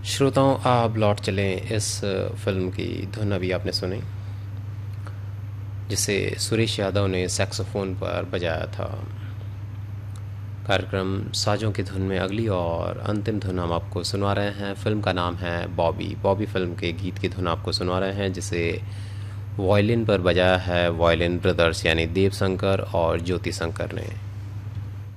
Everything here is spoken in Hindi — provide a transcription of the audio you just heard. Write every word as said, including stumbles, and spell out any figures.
श्रोताओं, आप लौट चलें इस फिल्म की धुन अभी आपने सुनी, जिसे सुरेश यादव ने सैक्सोफोन पर बजाया था। कार्यक्रम साजों की धुन में अगली और अंतिम धुन हम आपको सुनवा रहे हैं। फिल्म का नाम है बॉबी। बॉबी फिल्म के गीत की धुन आपको सुनवा रहे हैं, जिसे वायलिन पर बजाया है वायलिन ब्रदर्स यानी देव शंकर और ज्योति शंकर ने।